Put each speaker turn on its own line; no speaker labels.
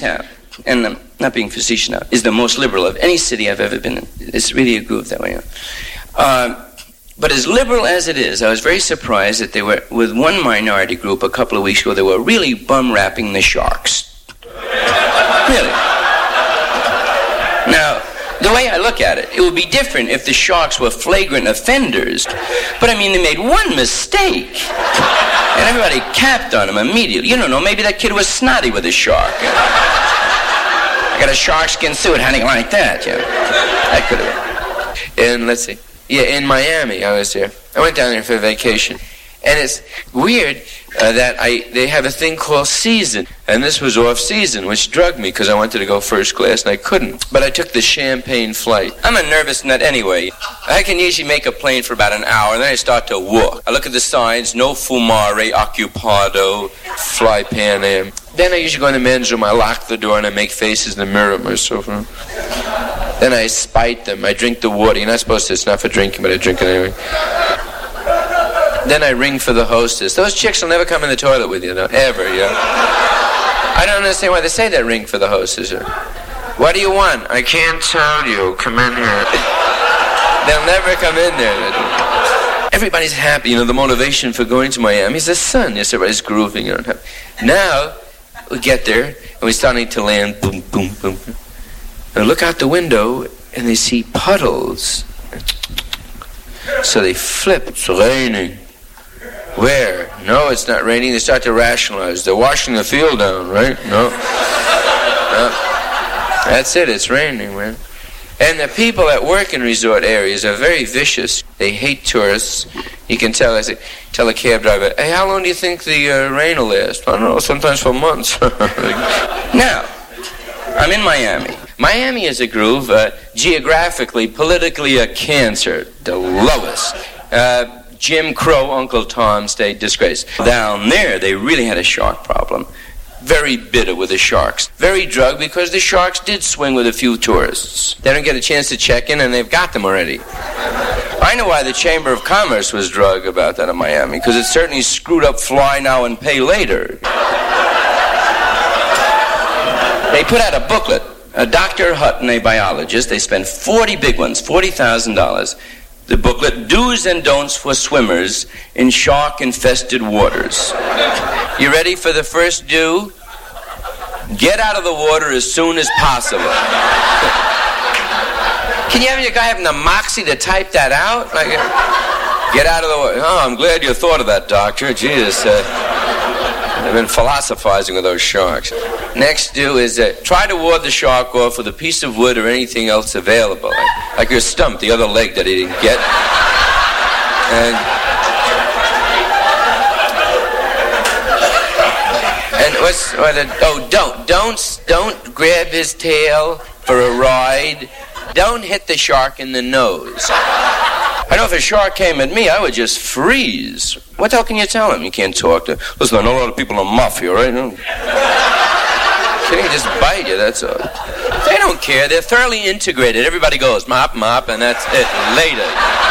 town, and I'm not being facetious now, is the most liberal of any city I've ever been in. It's really a groove that way. But as liberal as it is, I was very surprised that they were, with one minority group a couple of weeks ago, they were really bum-rapping the Sharks. Really. Now, the way I look at it, it would be different if the Sharks were flagrant offenders. But I mean, they made one mistake, and everybody capped on them immediately. You don't know, maybe that kid was snotty with a shark. I got a sharkskin suit, how do you like that? Yeah, that could have been.
And let's see. Yeah, in Miami, I was there. I went down there for vacation. And it's weird that they have a thing called season. And this was off-season, which drugged me because I wanted to go first class and I couldn't. But I took the Champagne flight.
I'm a nervous nut anyway. I can usually make a plane for about an hour, and then I start to walk. I look at the signs, no fumare, occupado,
fly Pan Am. Then I usually go in the men's room, I lock the door, and I make faces in the mirror at myself. Then I spite them. I drink the water. You're not supposed to. It's not for drinking, but I drink it anyway. Then I ring for the hostess. Those chicks will never come in the toilet with you, no, ever, yeah. I don't understand why they say that, ring for the hostess. What do you want? I can't tell you. Come in here. They'll never come in there. Everybody's happy. You know, the motivation for going to Miami is the sun. Yes, everybody's grooving. You know. Now, we get there, and we're starting to land. Boom, boom, boom. And I look out the window, and they see puddles. So they flip. It's raining. Where? No, it's not raining. They start to rationalize. They're washing the field down, right? No. That's it. It's raining, man. And the people that work in resort areas are very vicious. They hate tourists. You can tell. I say, tell a cab driver, hey, how long do you think the rain will last? I don't know, sometimes for months.
Now, I'm in Miami. Miami is a groove, geographically, politically a cancer, the lowest. Jim Crow, Uncle Tom State disgrace. Down there, they really had a shark problem. Very bitter with the sharks. Very drugged because the sharks did swing with a few tourists. They don't get a chance to check in, and they've got them already. I know why the Chamber of Commerce was drugged about that in Miami, because it certainly screwed up fly now and pay later. They put out a booklet. Dr. Hutton, a biologist, they spent 40 big ones, $40,000. The booklet, Do's and Don'ts for Swimmers in Shark-Infested Waters. You ready for the first do? Get out of the water as soon as possible. Can you have your guy having the moxie to type that out? Like, get out of the water. Oh, I'm glad you thought of that, doctor. Jesus, I've been philosophizing with those sharks. Next do is try to ward the shark off with a piece of wood or anything else available. Like your stump, the other leg that he didn't get. Don't grab his tail for a ride. Don't hit the shark in the nose. I know if a shark came at me, I would just freeze. What the hell can you tell him? You can't talk to... Listen, I know a lot of people in the mafia, right? They just bite you, that's all. They don't care. They're thoroughly integrated. Everybody goes, mop, mop, and that's it. Later.